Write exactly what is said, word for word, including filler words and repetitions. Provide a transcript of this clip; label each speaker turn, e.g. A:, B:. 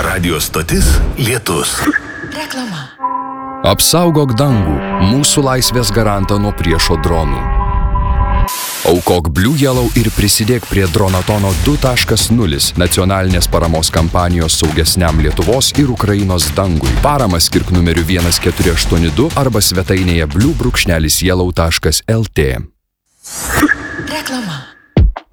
A: Radio stotis Lietus.
B: Reklama.
C: Apsaugok dangų, mūsų laisvės garantą nuo priešo dronų. Aukok Blue Yellow ir prisidėk prie Dronatono du taškas nulis nacionalinės paramos kampanijos saugesniam Lietuvos ir Ukrainos dangui. Paramą skirk numeriu vienas keturi aštuoni du arba svetainėje blue brūkšnelis yellow taškas lt.
B: Reklama.